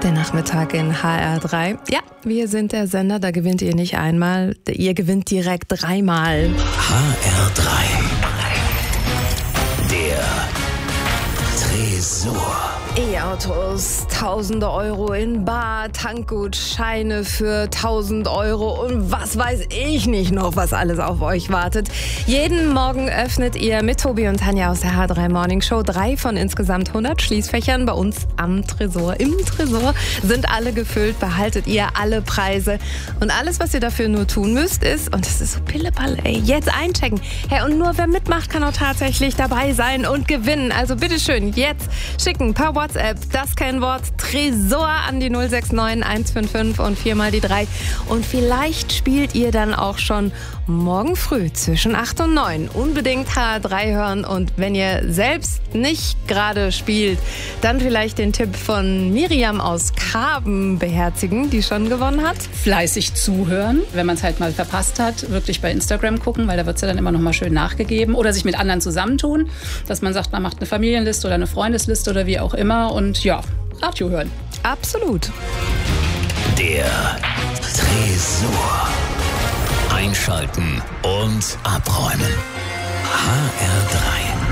Der Nachmittag in HR3. Ja, wir sind der Sender, da gewinnt ihr nicht einmal, ihr gewinnt direkt dreimal. HR3. Der Tresor. E-Autos, tausende Euro in Bar, Tankgutscheine für 1000 Euro und was weiß ich nicht noch, was alles auf euch wartet. Jeden Morgen öffnet ihr mit Tobi und Tanja aus der H3 Morning Show 3 von insgesamt 100 Schließfächern bei uns am Tresor. Im Tresor sind alle gefüllt, behaltet ihr alle Preise und alles, was ihr dafür nur tun müsst ist, und das ist so Pillepalle, jetzt einchecken. Hey, und nur wer mitmacht, kann auch tatsächlich dabei sein und gewinnen. Also bitteschön, jetzt schicken per WhatsApp das Kennwort Tresor an die 069 155 und 4 mal die 3. Und vielleicht spielt ihr dann auch schon morgen früh zwischen 8 und 9. Unbedingt HR3 hören und wenn ihr selbst nicht gerade spielt, dann vielleicht den Tipp von Miriam aus Karben beherzigen, die schon gewonnen hat. Fleißig zuhören, wenn man es halt mal verpasst hat, wirklich bei Instagram gucken, weil da wird es ja dann immer noch mal schön nachgegeben. Oder sich mit anderen zusammentun, dass man sagt, man macht eine Familienliste oder eine Freundesliste oder wie auch immer. Und ja, Radio hören. Absolut. Der Tresor. Einschalten und abräumen. HR3.